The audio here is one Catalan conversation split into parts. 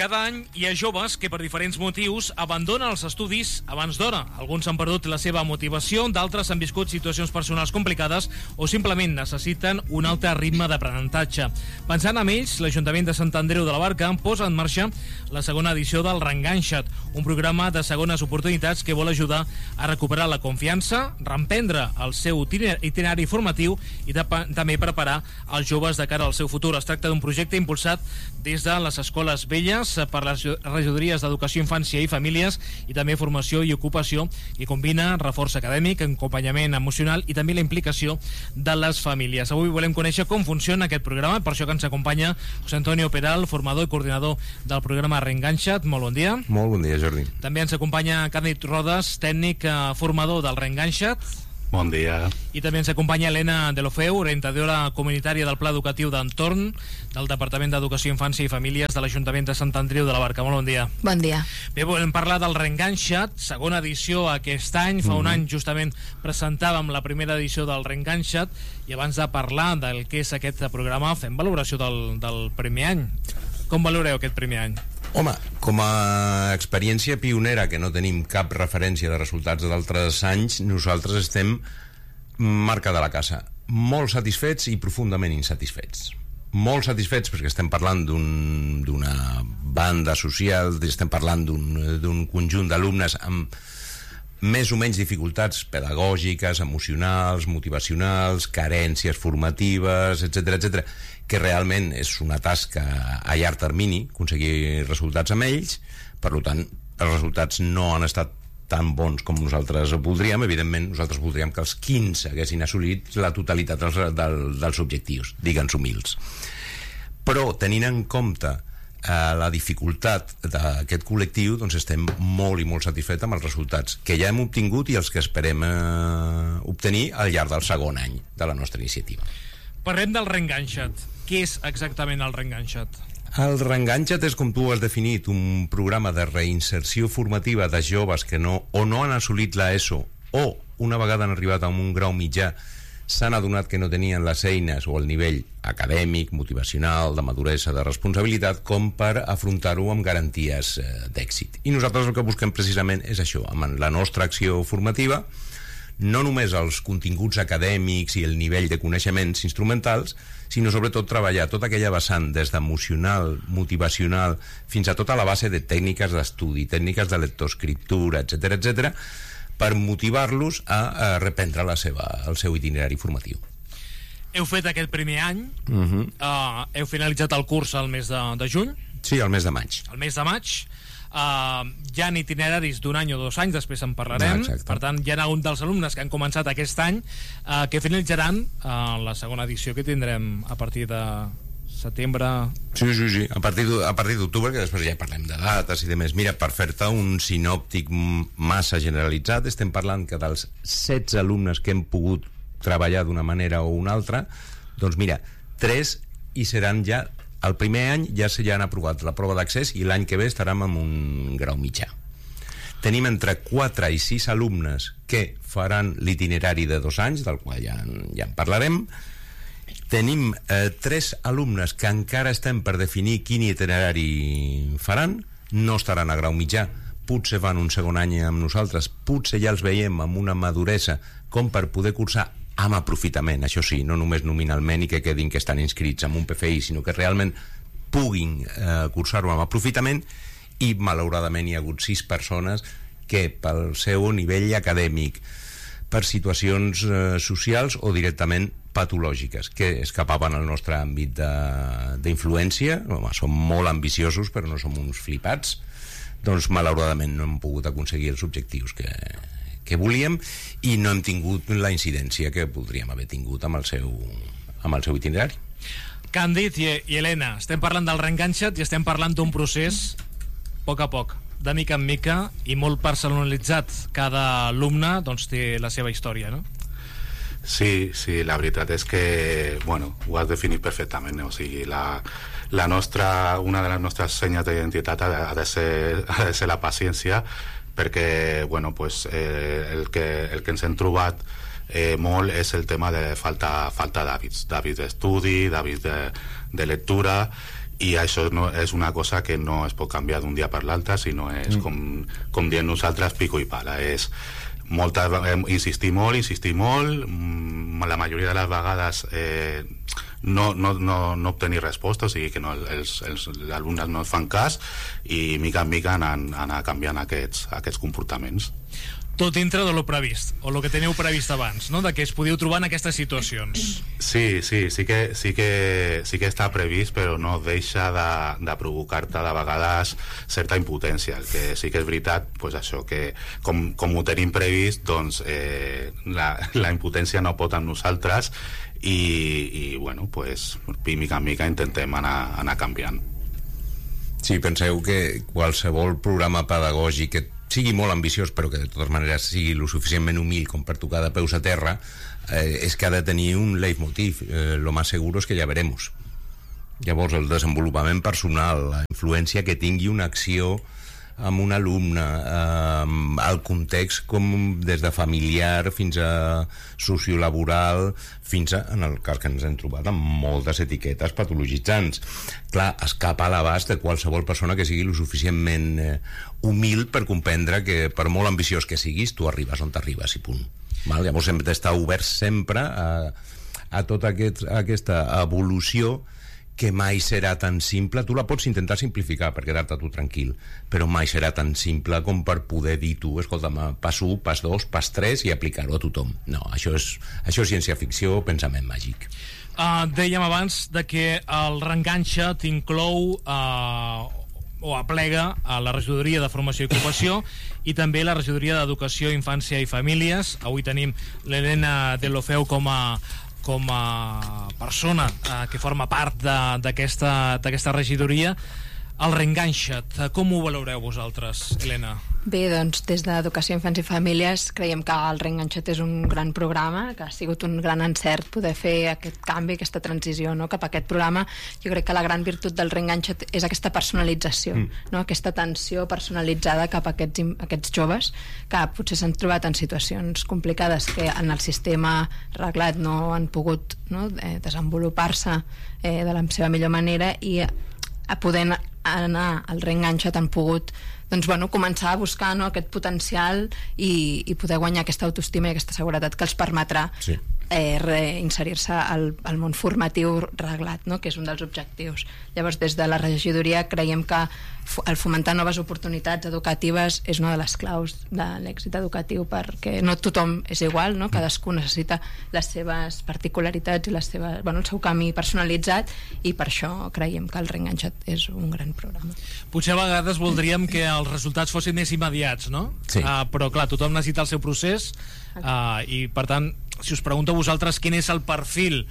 Cada any hi ha joves que per diferents motius abandonen els estudis abans d'hora. Alguns han perdut la seva motivació, d'altres han viscut situacions personals complicades o simplement necessiten un altre ritme d'aprenentatge. Pensant en ells, l'Ajuntament de Sant Andreu de la Barca posa en marxa la segona edició del Reenganxa't, un programa de segones oportunitats que vol ajudar a recuperar la confiança, reemprendre el seu itinerari formatiu i també preparar els joves de cara al seu futur. Es tracta d'un projecte impulsat des de les escoles velles per les regidories d'Educació, Infància i Famílies i també Formació i Ocupació, i combina reforç acadèmic, acompanyament emocional i també la implicació de les famílies. Avui volem conèixer com funciona aquest programa, per això que ens acompanya José Antonio Peral, formador i coordinador del programa Reenganxa't. Molt bon dia. Molt bon dia, Jordi. També ens acompanya Càndid Rodes, tècnic formador del Reenganxa't. Bon dia. I també ens acompanya Helena de l'Ofeu, orientadora comunitària del Pla Educatiu d'Entorn del Departament d'Educació, Infància i Famílies de l'Ajuntament de Sant Andreu de la Barca. Molt bon dia. Bon dia. Bé, volem parlar del Reenganxa't, segona edició aquest any. Fa un any justament presentàvem la primera edició del Reenganxa't, i abans de parlar del que és aquest programa fem valoració del primer any. Com valoreu aquest primer any? Home, com a experiència pionera, que no tenim cap referència de resultats d'altres anys, nosaltres estem marca de la casa, molt satisfets i profundament insatisfets. Molt satisfets perquè estem parlant d'una banda social, estem parlant d'un conjunt d'alumnes amb més o menys dificultats pedagògiques, emocionals, motivacionals, carències formatives, etc, que realment és una tasca a llarg termini aconseguir resultats amb ells. Per tant, els resultats no han estat tan bons com nosaltres voldríem. Evidentment, nosaltres voldríem que els 15 haguessin assolit la totalitat dels objectius, digue'ns humils. Però, tenint en compte la dificultat d'aquest col·lectiu, doncs estem molt i molt satisfets amb els resultats que ja hem obtingut i els que esperem obtenir al llarg del segon any de la nostra iniciativa. Parlem del Reenganxa't. Què és exactament el Reenganxa't? El Reenganxa't és, com tu has definit, un programa de reinserció formativa de joves que no han assolit l'ESO o, una vegada han arribat a un grau mitjà, s'han adonat que no tenien les eines o el nivell acadèmic, motivacional, de maduresa, de responsabilitat, com per afrontar-ho amb garanties d'èxit. I nosaltres el que busquem precisament és això, amb la nostra acció formativa, no només els continguts acadèmics i el nivell de coneixements instrumentals, sinó sobretot treballar tota aquella vessant des d'emocional, motivacional, fins a tota la base de tècniques d'estudi, tècniques de lectoescriptura, etc, per motivar-los a reprendre el seu itinerari formatiu. Heu fet aquest primer any, heu finalitzat el curs al mes de juny? Sí, al mes de maig. Al mes de maig. Hi ha itineraris d'un any o 2 anys, després en parlarem. Exacte. Per tant, hi ha un dels alumnes que han començat aquest any que finalitzaran la segona edició que tindrem a partir de setembre. Sí, a partir d'octubre, que després ja parlem de dates i demés. Mira, per fer-te un sinòptic massa generalitzat, estem parlant que dels 16 alumnes que hem pogut treballar d'una manera o una altra, doncs mira, 3 hi seran ja. El primer any ja han aprovat la prova d'accés i l'any que ve estarem amb un grau mitjà. Tenim entre 4 i 6 alumnes que faran l'itinerari de 2 anys, del qual ja en parlarem. Tenim 3 alumnes que encara estem per definir quin itinerari faran, no estaran a grau mitjà, potser van un segon any amb nosaltres, potser ja els veiem amb una maduresa com per poder cursar amb aprofitament, això sí, no només nominalment i que quedin que estan inscrits en un PFI, sinó que realment puguin cursar-ho amb aprofitament. I malauradament hi ha hagut 6 persones que pel seu nivell acadèmic, per situacions socials o directament patològiques, que escapaven al nostre àmbit d'influència. Som molt ambiciosos però no som uns flipats, doncs malauradament no hem pogut aconseguir els objectius que volíem i no hem tingut la incidència que podríem haver tingut amb el seu itinerari. Càndid i Helena, estem parlant del Reenganxa't i estem parlant d'un procés a poc, de mica en mica i molt personalitzat. Cada alumne doncs té la seva història, no? Sí, la veritat és que, bueno, ho has definit perfectament, o sigui, una de les nostres senyes d'identitat ha de ser la paciència, perquè, bueno, pues, el que ens hem trobat molt és el tema de falta d'hàbits d'estudi, d'hàbits de lectura, i això no, és una cosa que no es pot canviar d'un dia per l'altre, sinó és com diem nosaltres, pico i pala, és insistir molt, la majoria de les vegades no obtenir resposta, o sigui que no, els alumnes no fan cas, i mica en mica anar canviant aquests comportaments. Tot dintre de lo previst, o lo que teniu previst abans, no? De que es podíeu trobar en aquestes situacions. Sí que està previst, però no deixa de provocar-te de vegades certa impotència. El que sí que és veritat, pues això, que com ho tenim previst, doncs la impotència no pot amb nosaltres, i bueno, pues mica en mica intentem anar canviant. Sí, penseu que qualsevol programa pedagògic que sigui molt ambiciós, però que de totes maneres sigui lo suficientment humil com per tocar de peus a terra, és que ha de tenir un leitmotiv. Lo más seguro es que ya veremos. Llavors, el desenvolupament personal, la influència que tingui una acció amb un alumne, el context com des de familiar fins a sociolaboral, fins a, en el cas que ens hem trobat, amb moltes etiquetes patologitzants. Clar, escapa a l'abast de qualsevol persona que sigui lo suficientment humil per comprendre que per molt ambiciós que siguis, tu arribes on t'arribes i punt. Val? Llavors hem d'estar oberts sempre a tota aquesta evolució, que mai serà tan simple. Tu la pots intentar simplificar per quedar-te tu tranquil, però mai serà tan simple com per poder dir tu, escolta'm, pas 1, pas 2, pas 3 i aplicar-ho a tothom. No, això és ciència-ficció, pensament màgic. Dèiem abans de que el Reenganxa t'inclou o aplega a la regidoria de Formació i Ocupació i també la regidoria d'Educació, Infància i Famílies. Avui tenim l'Helena Deulofeu com a persona que forma part d'aquesta regidoria. El Reenganxa't, com ho valoreu vosaltres, Helena? Bé, doncs des d'Educació, Infància i Famílies creiem que el Reenganxa't és un gran programa, que ha sigut un gran encert poder fer aquest canvi, aquesta transició, no?, cap a aquest programa. Jo crec que la gran virtut del Reenganxa't és aquesta personalització, no?, aquesta atenció personalitzada cap a aquests joves que potser s'han trobat en situacions complicades que en el sistema reglat no han pogut, no?, desenvolupar-se de la seva millor manera, i a poder anar al Reenganxa't han pogut, doncs, bueno, començar a buscar, no?, aquest potencial i poder guanyar aquesta autoestima i aquesta seguretat que els permetrà reinserir-se al món formatiu reglat, no?, que és un dels objectius. Llavors, des de la regidoria creiem que el fomentar noves oportunitats educatives és una de les claus de l'èxit educatiu, perquè no tothom és igual, no?, cadascú necessita les seves particularitats i el seu camí personalitzat, i per això creiem que el Reenganxa't és un gran programa. Potser a vegades voldríem que els resultats fossin més immediats, no? Sí. Però clar, tothom necessita el seu procés, i per tant, si us pregunto a vosaltres quin és el perfil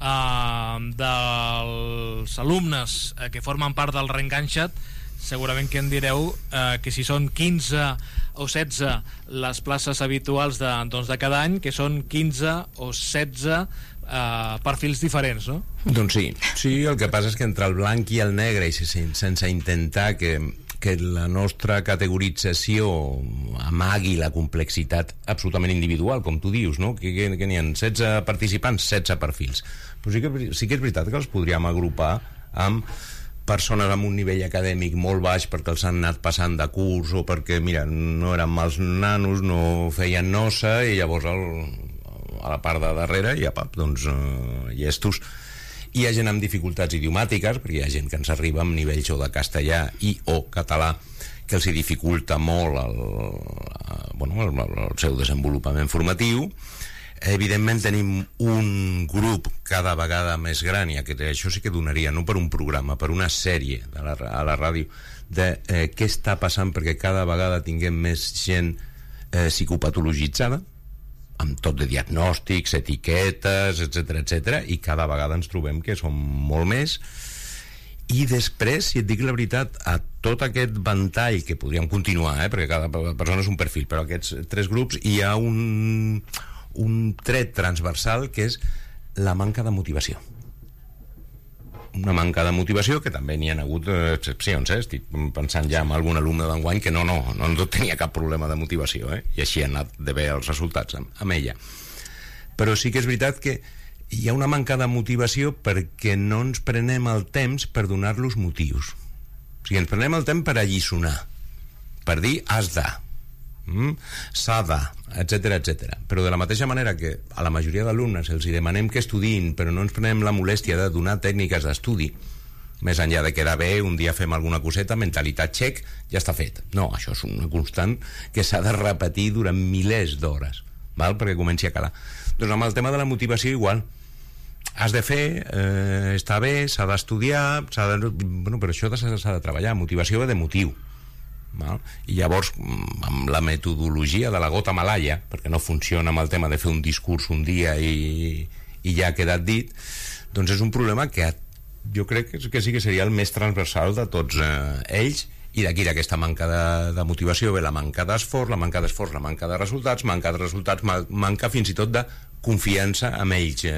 dels alumnes que formen part del Reenganxa't, segurament que en direu que si són 15 o 16 les places habituals de cada any, que són 15 o 16 perfils diferents, no? Doncs sí, el que passa és que entre el blanc i el negre, i sense intentar que la nostra categorització amagui la complexitat absolutament individual, com tu dius, no? Que n'hi ha 16 participants, 16 perfils. Però sí que és veritat que els podríem agrupar amb persones amb un nivell acadèmic molt baix perquè els han anat passant de curs, o perquè, mira, no eren mals nanos, no feien nosa, i llavors a la part de darrere hi ha llestos. Hi ha gent amb dificultats idiomàtiques, perquè hi ha gent que ens arriba amb nivells o de castellà i o català que els hi dificulta molt el seu desenvolupament formatiu. Evidentment tenim un grup cada vegada més gran, i això sí que donaria, no per un programa, per una sèrie a la ràdio, de què està passant perquè cada vegada tinguem més gent psicopatologitzada, amb tot de diagnòstics, etiquetes, etc, i cada vegada ens trobem que som molt més. I després, si et dic la veritat, a tot aquest ventall, que podríem continuar, perquè cada persona és un perfil, però aquests 3 grups hi ha un tret transversal, que és la manca de motivació. Una manca de motivació, que també n'hi ha hagut excepcions, estic pensant ja en algun alumne d'enguany que no tenia cap problema de motivació, i així han anat de bé els resultats amb ella. Però sí que és veritat que hi ha una manca de motivació perquè no ens prenem el temps per donar-los motius. O sigui, ens prenem el temps per alliçonar, per dir has de, s'ha de, etc. Però de la mateixa manera que a la majoria d'alumnes els hi demanem que estudiïn, però no ens prenem la molèstia de donar tècniques d'estudi, més enllà de quedar bé, un dia fem alguna coseta, mentalitat xec, ja està fet. No, això és una constant que s'ha de repetir durant milers d'hores, val? Perquè comenci a calar. Doncs amb el tema de la motivació igual. Has de fer, està bé, s'ha d'estudiar, bueno, però això s'ha de treballar. Motivació ve de motiu, val? I llavors, amb la metodologia de la gota malaia, perquè no funciona amb el tema de fer un discurs un dia i ja ha quedat dit, doncs és un problema que jo crec que sí que seria el més transversal de tots ells, i d'aquí d'aquesta manca de motivació ve la manca d'esforç, la manca de resultats, manca fins i tot de confiança amb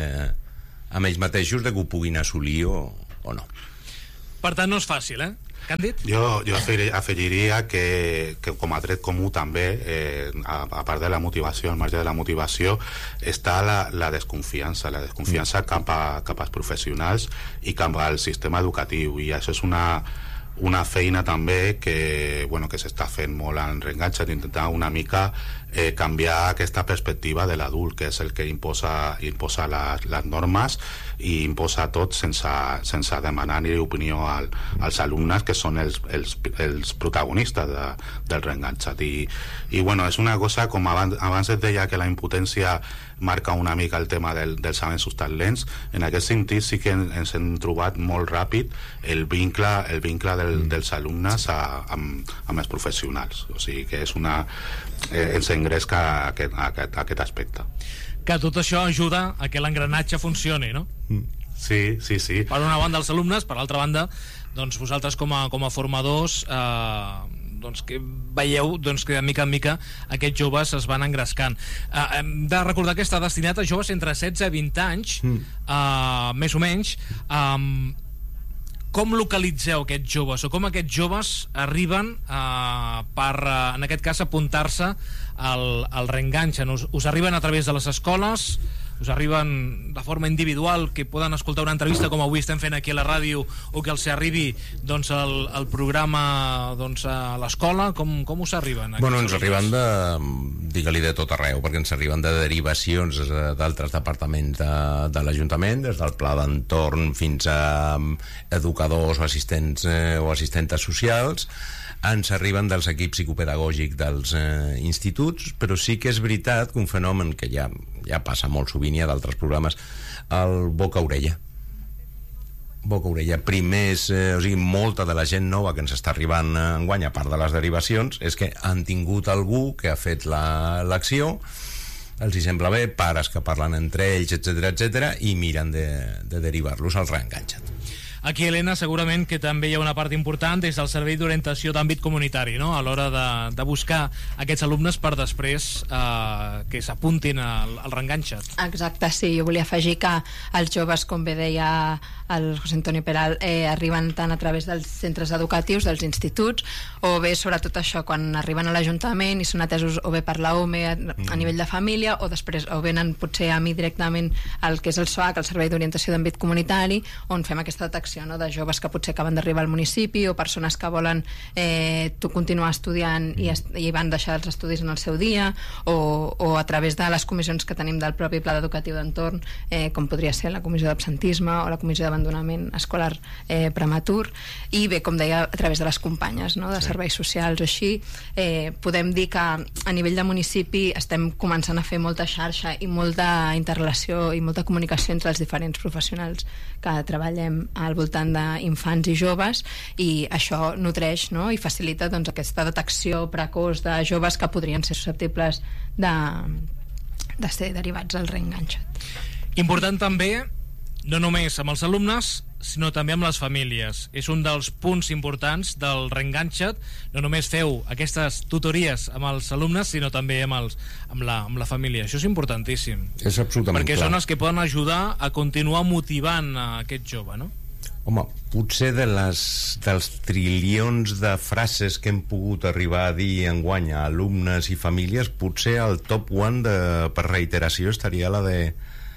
ells mateixos de que ho puguin assolir o no. Per tant, no és fàcil, Càndid? Jo afegiria que com a tret comú també, a part de la motivació, al marge de la motivació, està la desconfiança cap als professionals i cap al sistema educatiu, i això és una feina també que s'està fent molt en Reenganxa't, intentar una mica canviar aquesta perspectiva de l'adult, que és el que imposa les normes i imposa tot sense demanar ni opinió als alumnes, que són els protagonistes del Reenganxa't. I bueno, és una cosa, com abans et deia que la impotència marca una mica el tema dels avenços tan lents, en aquest sentit sí que ens hem trobat molt ràpid el vincle dels alumnes amb els professionals, o sigui que és ens engresca aquest aspecte. Que tot això ajuda a que l'engranatge funcioni, no? Sí. Per una banda els alumnes, per l'altra banda doncs vosaltres com a formadors que veieu que de mica en mica aquests joves es van engrescant. Hem de recordar que està destinat a joves entre 16 i 20 anys, més o menys. Com localitzeu aquests joves, o com aquests joves arriben per, en aquest cas, apuntar-se al Reenganxa't? Us arriben a través de les escoles? Us arriben de forma individual, que poden escoltar una entrevista com avui estem fent aquí a la ràdio, o que els arribi el programa a l'escola? Com us arriben? Bueno, ens arriben digue-li de tot arreu, perquè ens arriben de derivacions d'altres departaments de l'Ajuntament, des del pla d'entorn fins a educadors o assistentes socials. Ens arriben dels equips psicopedagògics dels instituts, però sí que és veritat que un fenomen que ja passa molt sovint, hi ha d'altres programes, el boca-orella. Primer molta de la gent nova que ens està arribant enguany, a part de les derivacions, és que han tingut algú que ha fet l'acció, els hi sembla bé, pares que parlen entre ells, etc, i miren de derivar-los al Reenganxa't. Aquí, Helena, segurament que també hi ha una part important des del Servei d'Orientació d'Àmbit Comunitari, no? A l'hora de buscar aquests alumnes per després que s'apuntin al Reenganxa't. Exacte, sí. Jo volia afegir que els joves, com bé deia el José Antonio Peral, arriben tant a través dels centres educatius, dels instituts, o bé, sobretot això, quan arriben a l'Ajuntament i són atesos o bé per la OME a nivell de família, o després o venen potser a mi directament al que és el SOAC, el Servei d'Orientació d'Àmbit Comunitari, on fem aquesta detecció, no?, de joves que potser acaben d'arribar al municipi, o persones que volen continuar estudiant i van deixar els estudis en el seu dia, o a través de les comissions que tenim del propi Pla Educatiu d'Entorn, com podria ser la comissió d'absentisme o la comissió d'abandonament escolar prematur, i bé, com deia, a través de les companyes, no?, de serveis socials o així. Podem dir que a nivell de municipi estem començant a fer molta xarxa i molta interrelació i molta comunicació entre els diferents professionals que treballem al voltant d'infants i joves, i això nutreix, no?, i facilita aquesta detecció precoç de joves que podrien ser susceptibles de ser derivats al Reenganxa't. Important també, no només amb els alumnes, sinó també amb les famílies. És un dels punts importants del Reenganxa't. No només feu aquestes tutories amb els alumnes, sinó també amb la família. Això és importantíssim. És absolutament perquè clar. Són els que poden ajudar a continuar motivant a aquest jove, no? Home, potser dels trilions de frases que hem pogut arribar a dir enguany a alumnes i famílies, potser el top one per reiteració estaria la de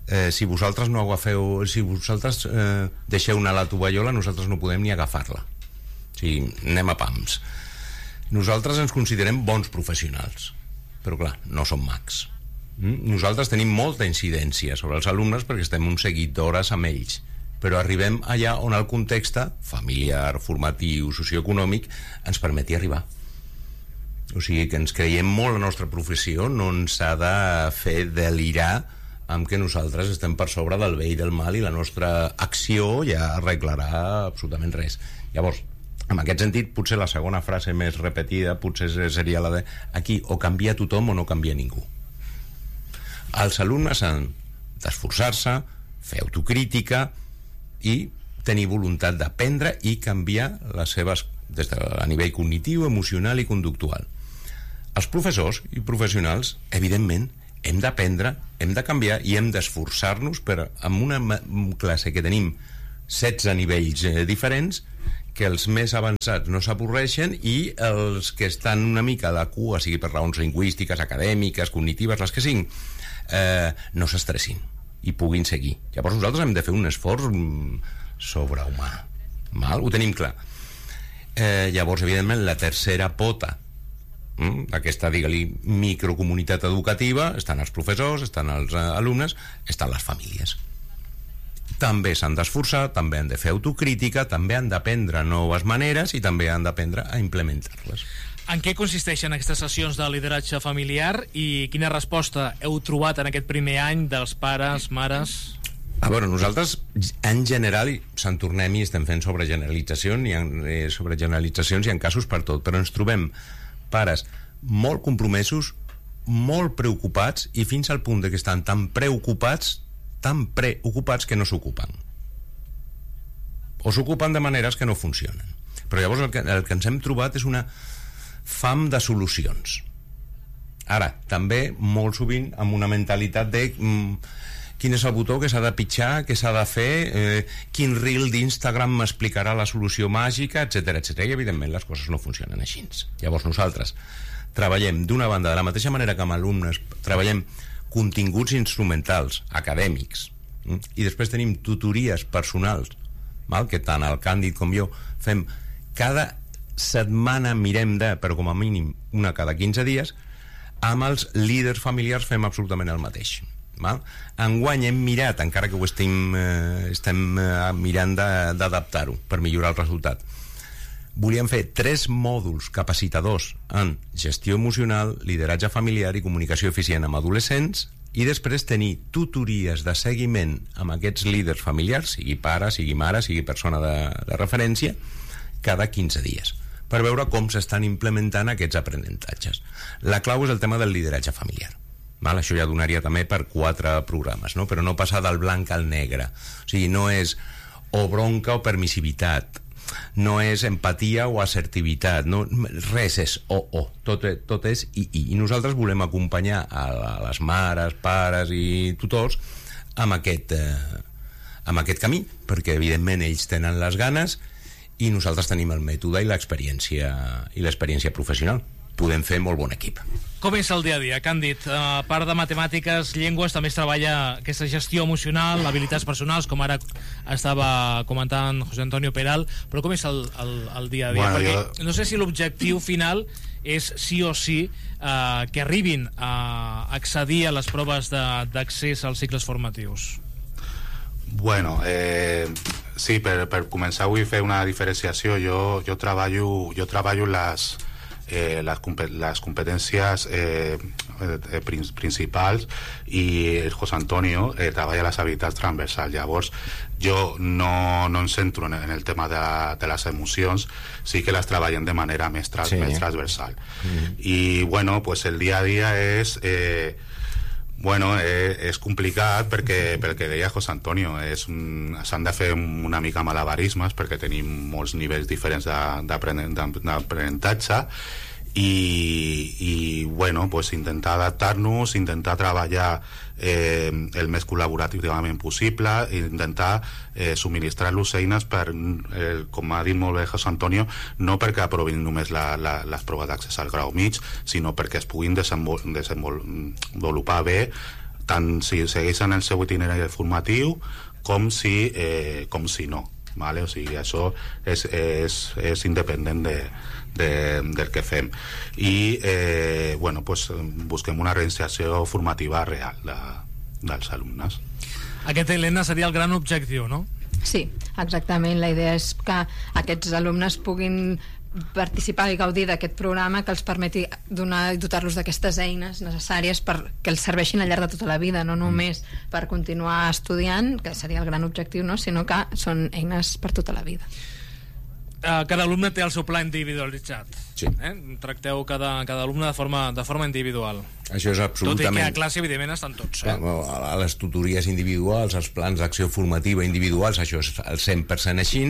si vosaltres no agafeu, si vosaltres deixeu anar la tovallola, nosaltres no podem ni agafar-la. O sigui, anem a pams. Nosaltres ens considerem bons professionals, però clar, no som mags. Nosaltres tenim molta incidència sobre els alumnes perquè estem un seguit d'hores amb ells, però arribem allà on el context familiar, formatiu, socioeconòmic ens permeti arribar. O sigui que ens creiem molt la nostra professió, no ens ha de fer delirar amb que nosaltres estem per sobre del bé i del mal i la nostra acció ja arreglarà absolutament res. Llavors, en aquest sentit, potser la segona frase més repetida potser seria la de aquí o canvia tothom o no canvia ningú. Els alumnes han d'esforçar-se, fer autocrítica i tenir voluntat d'aprendre i canviar les seves, des de a nivell cognitiu, emocional i conductual. Els professors i professionals, evidentment, hem d'aprendre, hem de canviar i hem d'esforçar-nos per, amb una classe que tenim 16 nivells diferents, que els més avançats no s'avorreixen i els que estan una mica a la cua, sigui per raons lingüístiques, acadèmiques, cognitives, les que siguin, no s'estressin i puguin seguir. Llavors nosaltres hem de fer un esforç sobrehumà. Ho tenim clar. Llavors, evidentment, la tercera pota d'aquesta, digue-li, microcomunitat educativa estan els professors, estan els alumnes, estan les famílies. També s'han d'esforçar, també han de fer autocrítica, també han d'aprendre noves maneres i també han d'aprendre a implementar-les. En què consisteixen aquestes sessions de lideratge familiar i quina resposta heu trobat en aquest primer any dels pares, mares? Nosaltres, en general, se'n tornem i estem fent sobre generalitzacions i en casos per tot, però ens trobem pares molt compromesos, molt preocupats i fins al punt que estan tan preocupats que no s'ocupen. O s'ocupen de maneres que no funcionen. Però llavors el que ens hem trobat és una fam de solucions. Ara, també molt sovint amb una mentalitat de quin és el botó que s'ha de pitjar, què s'ha de fer, quin reel d'Instagram m'explicarà la solució màgica, etc. I evidentment les coses no funcionen així. Llavors nosaltres treballem d'una banda, de la mateixa manera que amb alumnes treballem continguts instrumentals, acadèmics, i després tenim tutories personals, que tant el Càndid com jo fem cada setmana, mirem però com a mínim una cada 15 dies. Amb els líders familiars fem absolutament el mateix. Enguany hem mirat, encara que ho estem mirant d'adaptar-ho per millorar el resultat, volíem fer 3 mòduls capacitadors en gestió emocional, lideratge familiar i comunicació eficient amb adolescents, i després tenir tutories de seguiment amb aquests líders familiars, sigui pare, sigui mare, sigui persona de referència, cada 15 dies, per veure com s'estan implementant aquests aprenentatges. La clau és el tema del lideratge familiar. Això ja donaria també per 4 programes, no? Però no passar del blanc al negre. O sigui, no és o bronca o permissivitat, no és empatia o assertivitat, no, res és o, tot és i nosaltres volem acompanyar a les mares, pares i tutors amb aquest camí, perquè evidentment ells tenen les ganes i nosaltres tenim el mètode i l'experiència professional. Podem fer molt bon equip. Com és el dia a dia, Càndid? A part de matemàtiques, llengües, també es treballa aquesta gestió emocional, habilitats personals, com ara estava comentant José Antonio Peral, però com és el dia a dia? Perquè no sé si l'objectiu final és sí o sí que arribin a accedir a les proves d'accés als cicles formatius. Sí, per començar vull fer una diferenciació. Jo treballo les competències principals i el José Antonio treballa les habilitats transversals. Llavors jo no em centro en el tema de les emocions, sí que les treballen de manera més transversal. I pues el dia a dia és complicat perquè deia José Antonio, s'han de fer una mica malabarismes perquè tenim molts nivells diferents d'aprenentatge i intentar adaptar-nos, intentar treballar el més col·laborativament possible, intentar subministrar-los eines per, com ha dit molt bé José Antonio, no perquè aprovin només les proves d'accés al grau mig, sinó perquè es puguin desenvolupar bé tant si segueixen el seu itinerari formatiu com si no, vale? O sigui, això és independent del que fem. I bueno, pues, busquem una reinserció formativa real dels alumnes. Aquest, Helena, seria el gran objectiu, no? Sí, exactament. La idea és que aquests alumnes puguin participar i gaudir d'aquest programa que els permeti dotar-los d'aquestes eines necessàries perquè els serveixin al llarg de tota la vida, no només per continuar estudiant, que seria el gran objectiu, no? Sinó que són eines per tota la vida. Cada alumne té el seu pla individualitzat. Sí. Tracteu cada alumne de forma individual. Això és absolutament... Tot i que a classe, evidentment, estan tots. A les tutories individuals, als plans d'acció formativa individuals, això és el 100% així.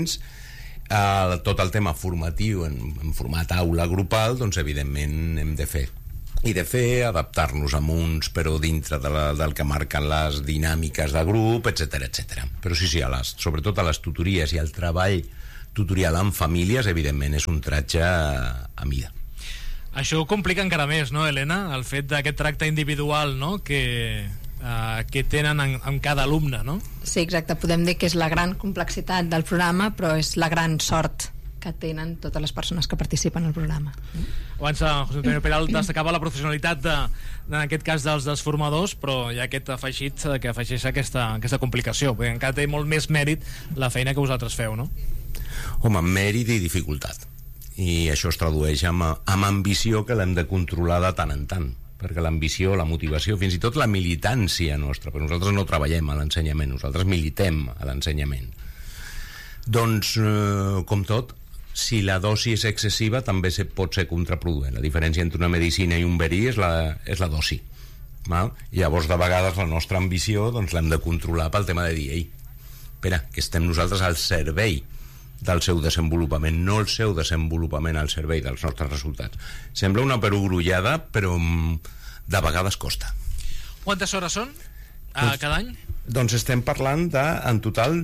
Tot el tema formatiu en format aula grupal, doncs evidentment hem de fer adaptar-nos amb uns, però dintre del que marquen les dinàmiques de grup, etc. Però sí, sobretot a les tutories i el treball tutorial amb famílies, evidentment és un tratge a mida. Això ho complica encara més, no, Helena? El fet d'aquest tracte individual, no?, que tenen amb cada alumne, no? Sí, exacte. Podem dir que és la gran complexitat del programa, però és la gran sort que tenen totes les persones que participen al programa. Abans José Antonio Peral destacava la professionalitat en aquest cas dels formadors, però hi ha aquest afegit que afegeix aquesta complicació, perquè encara té molt més mèrit la feina que vosaltres feu, no? Home, mèrit i dificultat, i això es tradueix amb ambició, que l'hem de controlar de tant en tant, perquè l'ambició, la motivació, fins i tot la militància nostra, perquè nosaltres no treballem a l'ensenyament, nosaltres militem a l'ensenyament. Doncs, com tot, si la dosi és excessiva també pot ser contraproduent. La diferència entre una medicina i un verí és la dosi, val? I llavors de vegades la nostra ambició doncs l'hem de controlar pel tema de dir, ei, espera, que estem nosaltres al servei del seu desenvolupament, no el seu desenvolupament al servei dels nostres resultats. Sembla una perogrullada, però de vegades costa. Quantes hores són cada any? Doncs estem parlant en total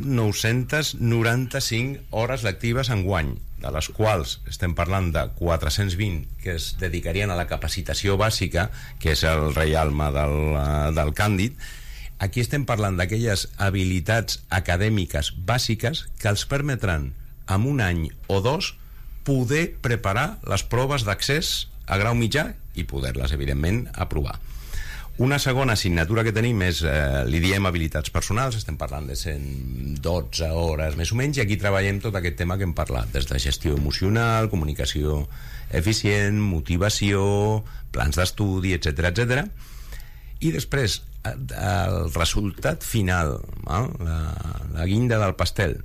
995 hores lectives enguany, de les quals estem parlant de 420 que es dedicarien a la capacitació bàsica, que és el reialme del Càndid. Aquí estem parlant d'aquelles habilitats acadèmiques bàsiques que els permetran en un any o dos poder preparar les proves d'accés a grau mitjà i poder-les, evidentment, aprovar. Una segona assignatura que tenim és, li diem habilitats personals, estem parlant de 112 hores més o menys, i aquí treballem tot aquest tema que hem parlat, des de gestió emocional, comunicació eficient, motivació, plans d'estudi, etc. I després, el resultat final, la guinda del pastel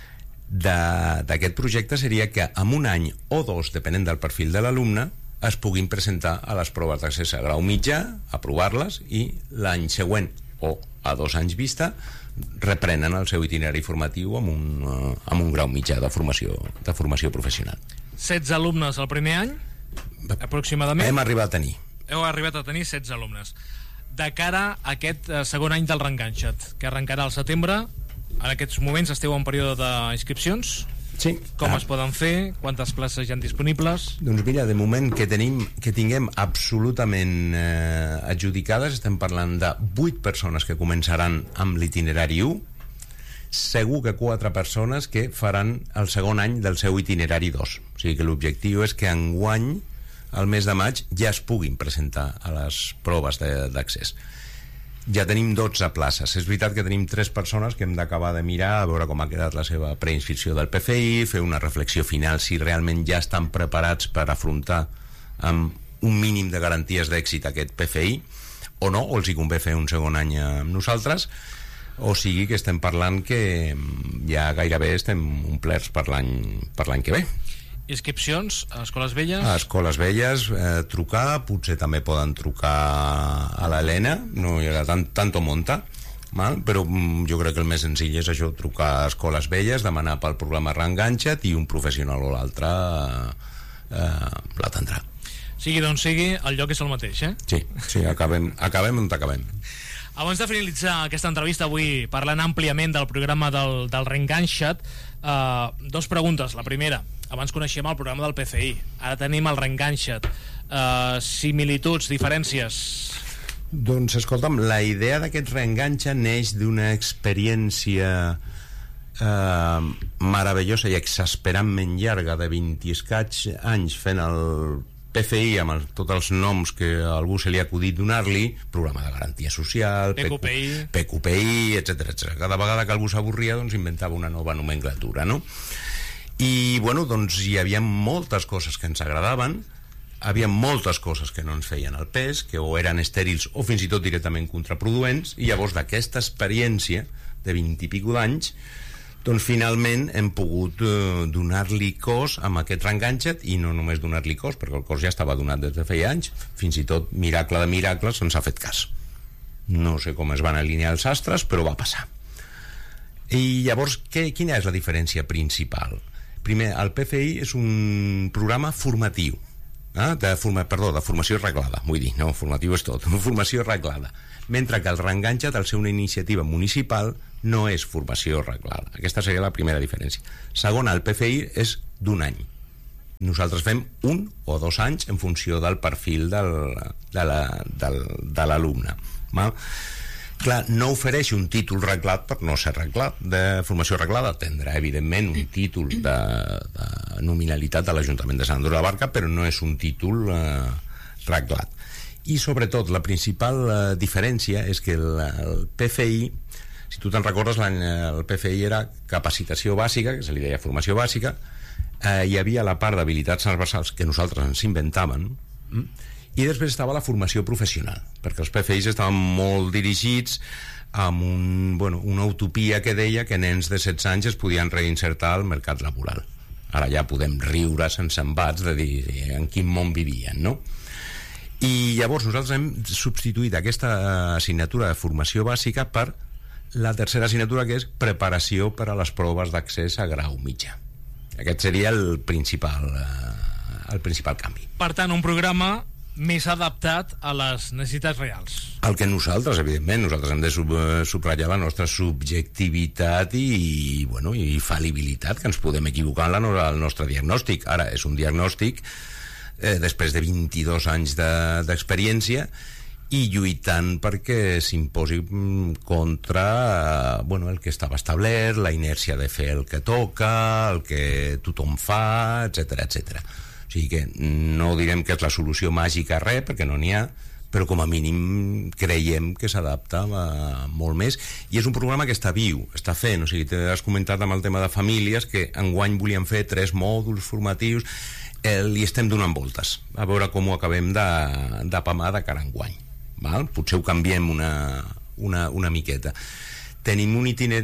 d'aquest projecte seria que en un any o dos, depenent del perfil de l'alumne, es puguin presentar a les proves d'accés a grau mitjà, aprovar-les, i l'any següent o a 2 anys vista reprenen el seu itinerari formatiu amb un grau mitjà de formació professional. 16 alumnes el primer any, aproximadament? Hem arribat a tenir. Heu arribat a tenir 16 alumnes. De cara a aquest segon any del Reenganxa't, que arrencarà al setembre, en aquests moments esteu en període d'inscripcions? Sí. Com es poden fer? Quantes places hi ha disponibles? Doncs mira, de moment que tinguem absolutament adjudicades, estem parlant de 8 persones que començaran amb l'itinerari 1, segur que 4 persones que faran el segon any del seu itinerari 2. O sigui que l'objectiu és que enguany, al mes de maig, ja es puguin presentar a les proves d'accés. Ja tenim 12 places. És veritat que tenim 3 persones que hem d'acabar de mirar a veure com ha quedat la seva preinscripció del PFI, fer una reflexió final si realment ja estan preparats per afrontar amb un mínim de garanties d'èxit aquest PFI o no, o els hi convé fer un segon any amb nosaltres, o sigui que estem parlant que ja gairebé estem omplerts per l'any que ve. Inscripcions a Escoles Velles? A Escoles Velles, trucar, potser també poden trucar a l'Helena, no hi ha tanto monta, però jo crec que el més senzill és això, trucar a Escoles Velles, demanar pel programa Reenganxa't i un professional o l'altre l'atendrà. Sigui d'on sigui, el lloc és el mateix, eh? Sí, acabem on acabem. Abans de finalitzar aquesta entrevista avui parlant àmpliament del programa del Reenganxa't, 2 preguntes. La primera, abans coneixíem el programa del PCI, ara tenim el Reenganxa't. Similituds, diferències? Doncs, escolta'm, la idea d'aquest reenganxa neix d'una experiència meravellosa i exasperantment llarga de 20 i escaig anys fent el PFI amb tots els noms que a algú se li ha acudit donar-li, programa de garantia social, PQPI, etc. Cada vegada que algú s'avorria, doncs inventava una nova nomenclatura, no? I, bueno, doncs hi havia moltes coses que ens agradaven, havia moltes coses que no ens feien el pes, que o eren estèrils o fins i tot directament contraproduents, i llavors d'aquesta experiència de 20 i pico d'anys, doncs finalment hem pogut donar-li cos amb aquest reenganxat, i no només donar-li cos, perquè el cos ja estava donat des de feia anys, fins i tot miracle de miracles se'ns ha fet cas. No sé com es van alinear els astres, però va passar. I llavors, quina és la diferència principal? Primer, el PFI és un programa formatiu, de formació reglada, vull dir, no, formatiu és tot, formació reglada, mentre que el reenganxat, al ser una iniciativa municipal, no és formació reglada. Aquesta seria la primera diferència. Segona, el PFI és d'un any. Nosaltres fem 1 o 2 anys en funció del perfil de l'alumne. Clar, no ofereix un títol reglat per no ser reglat. De formació reglada tindrà, evidentment, un títol de nominalitat de l'Ajuntament de Sant Andreu de la Barca, però no és un títol reglat. I, sobretot, la principal diferència és que el PFI, si tu te'n recordes, el PFI era capacitació bàsica, que se li deia formació bàsica, hi havia la part d'habilitats transversals que nosaltres ens inventàvem, i després estava la formació professional, perquè els PFIs estaven molt dirigits amb una utopia que deia que nens de 16 anys es podien reinsertar al mercat laboral. Ara ja podem riure sense embats de dir en quin món vivien, no? I llavors nosaltres hem substituït aquesta assignatura de formació bàsica per la tercera assignatura, que és preparació per a les proves d'accés a grau mitjà. Aquest seria el principal canvi. Per tant, un programa més adaptat a les necessitats reals. El que nosaltres, evidentment, hem de subratllar la nostra subjectivitat i fal·libilitat, que ens podem equivocar en el nostre diagnòstic. Ara, és un diagnòstic després de 22 anys d'experiència i lluitant perquè s'imposi contra el que estava establert, la inèrcia de fer el que toca, el que tothom fa, etc. O sigui que no direm que és la solució màgica a res, perquè no n'hi ha, però com a mínim creiem que s'adapta molt més, i és un programa que està viu, està fent. O sigui, t'has comentat amb el tema de famílies que enguany volíem fer 3 mòduls formatius, li estem donant voltes a veure com ho acabem d'apamar de cara a enguany. Potser ho canviem una miqueta. Tenim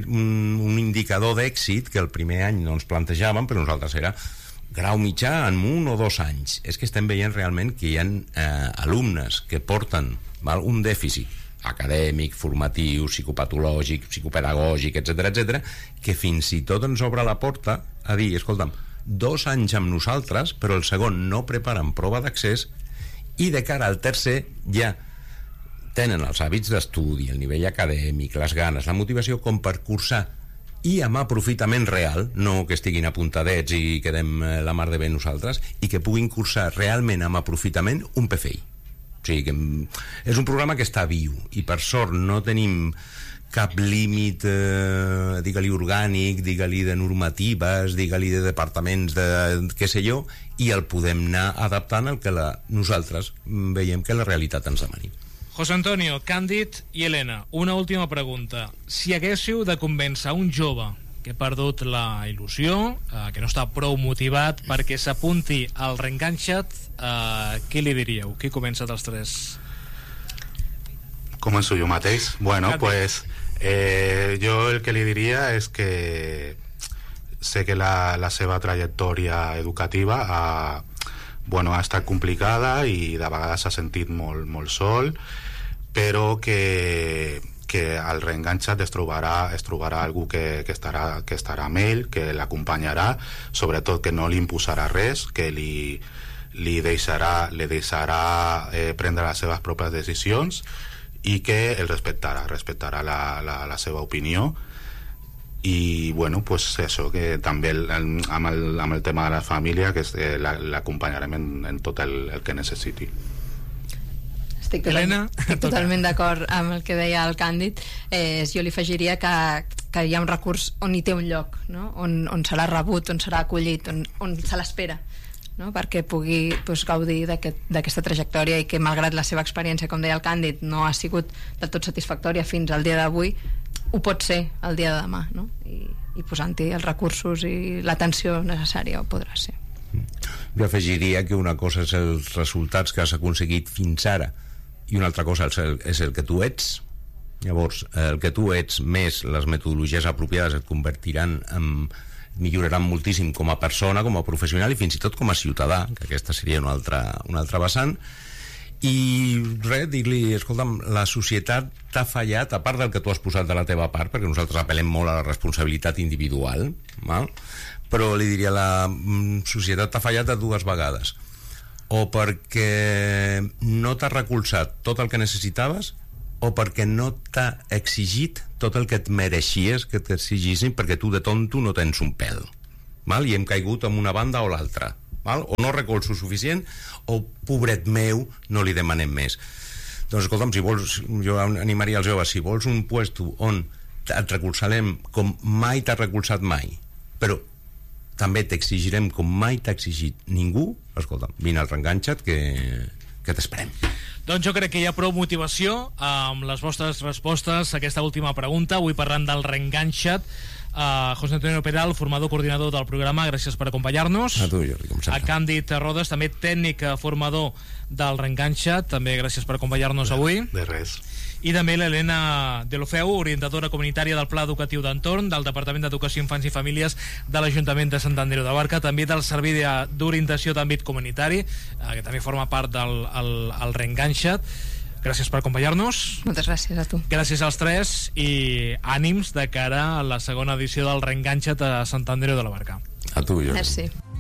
un indicador d'èxit que el primer any no ens plantejàvem, però nosaltres era grau mitjà en 1 o 2 anys. És que estem veient realment que hi ha alumnes que porten un dèficit acadèmic, formatiu, psicopatològic, psicopedagògic, etc., que fins i tot ens obre la porta a dir, escolta'm, 2 anys amb nosaltres, però el segon no preparen prova d'accés, i de cara al tercer ja tenen els hàbits d'estudi, el nivell acadèmic, les ganes, la motivació com per cursar, i amb aprofitament real, no que estiguin apuntadets i quedem la mar de bé nosaltres, i que puguin cursar realment amb aprofitament un PFI. O sigui que és un programa que està viu, i per sort no tenim cap límit, digue-li orgànic, digue-li de normatives, digue-li de departaments de què sé jo, i el podem anar adaptant al que nosaltres veiem que la realitat ens demani. José Antonio, Càndid i Helena, una última pregunta. Si haguéssiu de convèncer un jove que ha perdut la il·lusió, que no està prou motivat perquè s'apunti al reenganxat, què li diríeu? Qui comença dels 3? Començo jo mateix. Bueno, pues jo el que li diria és que sé que la seva trajectòria educativa ha estat complicada i de vegades s'ha sentit molt sol, però que al reenganxat es trobarà algú que estarà amb ell, que l'acompanyarà, sobretot que no li imposarà res, que li deixarà prendre les seves pròpies decisions, i que el respectarà la seva opinió. I pues això, que també amb el tema de la família, que l'acompanyarem en tot el que necessiti. Estic totalment d'acord amb el que deia el Càndid. Jo li afegiria que hi ha un recurs on hi té un lloc, no? on serà rebut, on serà acollit, on se l'espera, no? Perquè pugui gaudir d'aquesta trajectòria, i que malgrat la seva experiència, com deia el Càndid, no ha sigut del tot satisfactòria fins al dia d'avui, ho pot ser el dia de demà, no? I posant-hi els recursos i l'atenció necessària ho podrà ser. Jo afegiria que una cosa és els resultats que has aconseguit fins ara i una altra cosa és el que tu ets. Llavors, el que tu ets més les metodologies apropiades et convertiran milloraran moltíssim com a persona, com a professional i fins i tot com a ciutadà, que aquesta seria una altra vessant. I res, dir-li, escolta'm, la societat t'ha fallat, a part del que tu has posat de la teva part, perquè nosaltres apel·lem molt a la responsabilitat individual, val? Però li diria, la societat t'ha fallat de dues vegades, o perquè no t'ha recolzat tot el que necessitaves, o perquè no t'ha exigit tot el que et mereixies que t'exigissin, perquè tu de tonto no tens un pèl, val? I hem caigut en una banda o l'altra, val? O no recolzo suficient, o pobret meu, no li demanem més. Doncs escolta'm, si vols, jo animaria els joves, si vols un puesto on et recolzarem com mai t'ha recolzat mai, però també t'exigirem com mai t'ha exigit ningú, escolta'm, vine al Reenganxa't que t'esperem. Doncs jo crec que hi ha prou motivació amb les vostres respostes a aquesta última pregunta, avui parlant del Reenganxa't. José Antonio Peral, formador coordinador del programa, gràcies per acompanyar-nos. A tu, Jordi, com sempre. A Càndid Rodes, també tècnic formador del Reenganxa't, també gràcies per acompanyar-nos avui. De res. I també l'Helena Deulofeu, orientadora comunitària del Pla Educatiu d'Entorn, del Departament d'Educació, Infants i Famílies de l'Ajuntament de Sant Andreu de Barca, també del Servei d'Orientació d'Àmbit Comunitari, que també forma part del Reenganxa't. Gràcies per acompanyar-nos. Moltes gràcies a tu. Gràcies als tres i ànims de cara a la segona edició del Reenganxa't a Sant Andreu de la Barca. A tu, Jordi. Merci.